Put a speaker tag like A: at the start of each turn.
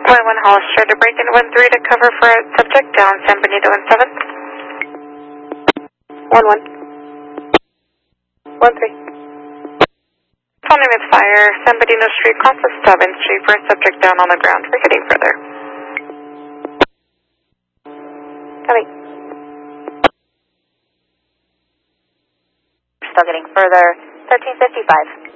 A: 1 Hollister to break in 1-3 to cover for a subject down San Benito and 7. 1-1. 1-3. Following with fire, San Benito Street, cross the Stubbins Street for a subject down on the ground. We're getting further. Coming.
B: Still getting further. 1355.